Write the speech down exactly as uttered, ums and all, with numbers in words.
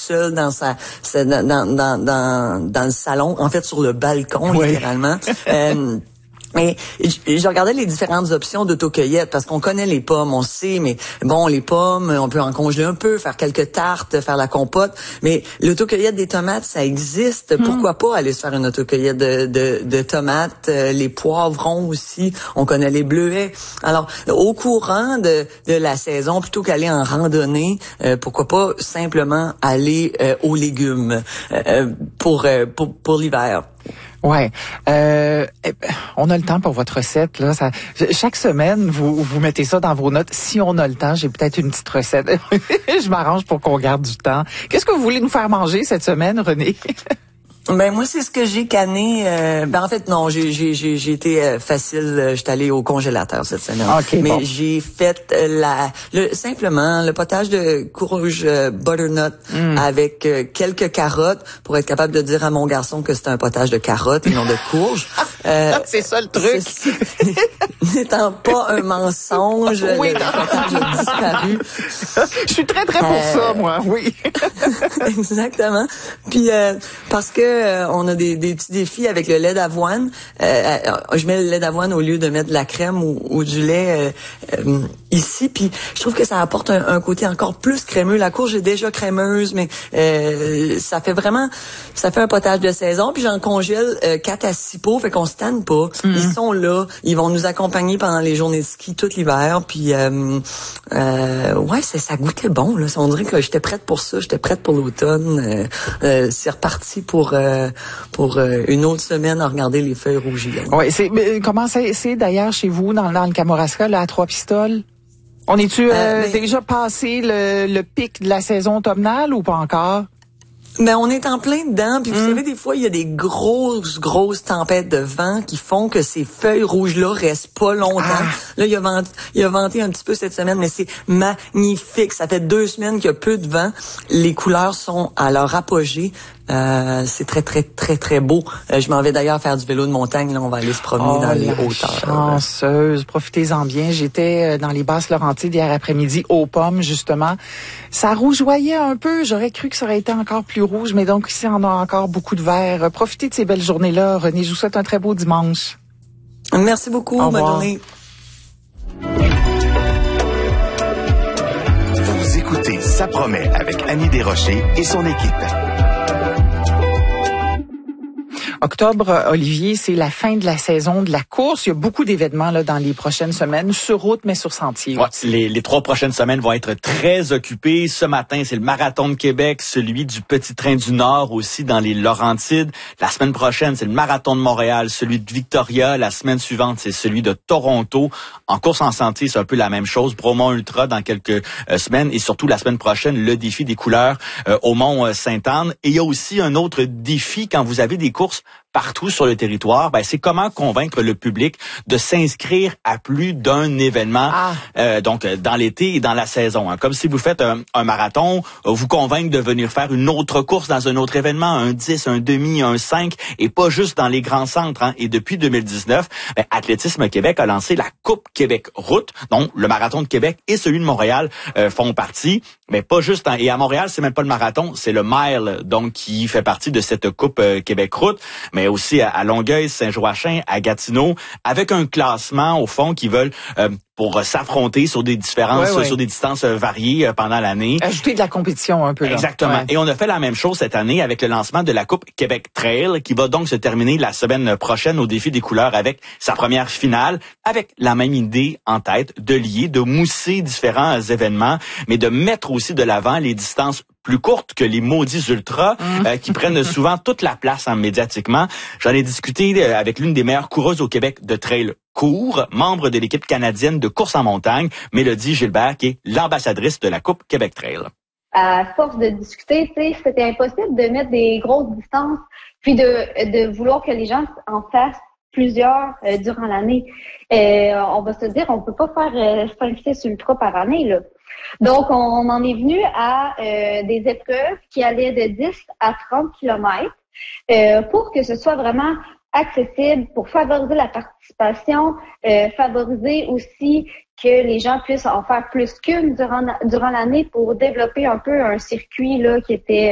seule dans sa, sa dans, dans dans dans le salon, en fait sur le balcon oui. littéralement. euh, Mais je regardais les différentes options d'autocueillette parce qu'on connaît les pommes, on sait, mais bon, les pommes, on peut en congeler un peu, faire quelques tartes, faire la compote. Mais l'autocueillette des tomates, ça existe. Mmh. Pourquoi pas aller se faire une autocueillette de, de, de tomates, les poivrons aussi. On connaît les bleuets. Alors, au courant de, de la saison, plutôt qu'aller en randonnée, euh, pourquoi pas simplement aller euh, aux légumes euh, pour, euh, pour pour l'hiver. Ouais, euh, on a le temps pour votre recette là. Ça, chaque semaine, vous vous mettez ça dans vos notes. Si on a le temps, j'ai peut-être une petite recette. Je m'arrange pour qu'on garde du temps. Qu'est-ce que vous voulez nous faire manger cette semaine, René? Ben moi c'est ce que j'ai canné. Euh, ben en fait non, j'ai j'ai j'ai, j'ai été euh, facile. J'étais allée au congélateur cette semaine. Okay, mais bon. j'ai fait euh, la le simplement le potage de courge euh, butternut mm. avec euh, quelques carottes pour être capable de dire à mon garçon que c'est un potage de carottes et non de courge. Euh, c'est ça le truc. N'étant pas un mensonge, oui, le potage a disparu. Je suis très très pour euh, ça moi, oui. Exactement. Puis euh, parce que Euh, on a des, des petits défis avec le lait d'avoine. Euh, euh, je mets le lait d'avoine au lieu de mettre de la crème ou, ou du lait euh, euh, ici. Puis je trouve que ça apporte un, un côté encore plus crémeux. La courge est déjà crémeuse, mais euh, ça fait vraiment, ça fait un potage de saison. Puis j'en congèle euh, quatre à six pots, fait qu'on se tanne pas. Mm-hmm. Ils sont là, ils vont nous accompagner pendant les journées de ski tout l'hiver. Puis euh, euh, ouais, ça, ça goûtait bon. Là, on dirait que j'étais prête pour ça. J'étais prête pour l'automne. Euh, euh, c'est reparti pour Euh, pour euh, une autre semaine à regarder les feuilles rougies. Oui, c'est mais comment c'est, c'est d'ailleurs chez vous dans, dans le Kamouraska là à Trois-Pistoles? On est-tu euh, euh, mais... déjà passé le, le pic de la saison automnale ou pas encore? Ben on est en plein dedans, puis vous mmh. savez des fois il y a des grosses grosses tempêtes de vent qui font que ces feuilles rouges là restent pas longtemps. Ah. Là il a venté, il a venté un petit peu cette semaine, mais c'est magnifique. Ça fait deux semaines qu'il y a peu de vent. Les couleurs sont à leur apogée. Euh, c'est très très très très beau. Euh, je m'en vais d'ailleurs faire du vélo de montagne. Là, on va aller se promener oh, dans les hauteurs. Chanceuse, profitez-en bien. J'étais dans les Basses-Laurentides hier après-midi aux pommes justement. Ça rougeoyait un peu. J'aurais cru que ça aurait été encore plus rouge, mais donc ici on a encore beaucoup de vert. Profitez de ces belles journées-là, René. Je vous souhaite un très beau dimanche. Merci beaucoup. Au bonne revoir. journée. Vous écoutez Ça promet avec Annie Desrochers et son équipe. Octobre, Olivier, c'est la fin de la saison de la course. Il y a beaucoup d'événements là dans les prochaines semaines, sur route mais sur sentier. Ouais, les, les trois prochaines semaines vont être très occupées. Ce matin, c'est le Marathon de Québec, celui du Petit Train du Nord aussi dans les Laurentides. La semaine prochaine, c'est le Marathon de Montréal, celui de Victoria. La semaine suivante, c'est celui de Toronto. En course en sentier, c'est un peu la même chose. Bromont Ultra dans quelques euh, semaines et surtout la semaine prochaine, le défi des couleurs euh, au Mont euh, Sainte-Anne. Et il y a aussi un autre défi quand vous avez des courses partout sur le territoire, ben c'est comment convaincre le public de s'inscrire à plus d'un événement, ah. euh, donc dans l'été et dans la saison. Hein. Comme si vous faites un, un marathon, vous convaincre de venir faire une autre course dans un autre événement, un dix, un demi, un cinq, et pas juste dans les grands centres. Hein. Et depuis deux mille dix-neuf, ben, Athlétisme Québec a lancé la Coupe Québec Route, donc le marathon de Québec et celui de Montréal euh, font partie, mais pas juste. Hein. Et à Montréal, c'est même pas le marathon, c'est le mile, donc qui fait partie de cette Coupe euh, Québec Route. Mais aussi à Longueuil, Saint-Joachim, à Gatineau, avec un classement au fond qui veulent euh, pour euh, s'affronter sur des différences, ouais, ouais. sur des distances euh, variées euh, pendant l'année. Ajouter de la compétition un peu. Là. Exactement. Ouais. Et on a fait la même chose cette année avec le lancement de la Coupe Québec Trail qui va donc se terminer la semaine prochaine au défi des couleurs avec sa première finale, avec la même idée en tête de lier, de mousser différents événements, mais de mettre aussi de l'avant les distances plus courtes que les maudits ultras mmh. euh, qui prennent souvent toute la place hein, médiatiquement. J'en ai discuté euh, avec l'une des meilleures coureuses au Québec de trail court, membre de l'équipe canadienne de course en montagne, Mélodie Gilbert, qui est l'ambassadrice de la Coupe Québec Trail. À force de discuter, tu sais, c'était impossible de mettre des grosses distances, puis de, de vouloir que les gens en fassent plusieurs euh, durant l'année. Euh, on va se dire, on peut pas faire euh, cinq six ultras par année, là. Donc, on en est venu à euh, des épreuves qui allaient de dix à trente kilomètres euh, pour que ce soit vraiment accessible, pour favoriser la participation, euh, favoriser aussi que les gens puissent en faire plus qu'une durant durant l'année pour développer un peu un circuit là qui était